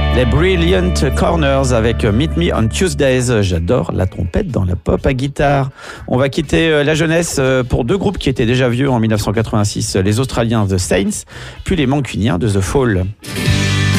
Les Brilliant Corners avec Meet Me on Tuesdays. J'adore la trompette dans la pop à guitare. On va quitter la jeunesse pour deux groupes qui étaient déjà vieux en 1986. Les Australiens The Saints, puis les Mancuniens de The Fall.